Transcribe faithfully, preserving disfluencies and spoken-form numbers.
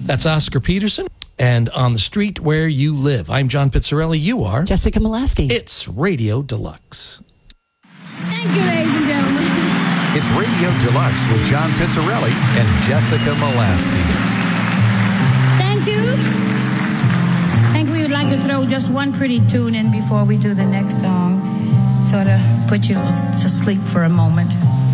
That's Oscar Peterson. And On the Street Where You Live. I'm John Pizzarelli. You are Jessica Molaski. It's Radio Deluxe. Thank you, ladies and gentlemen. It's Radio Deluxe with John Pizzarelli and Jessica Molaski. Thank you. I think we would like to throw just one pretty tune in before we do the next song. Sort of put you to sleep for a moment.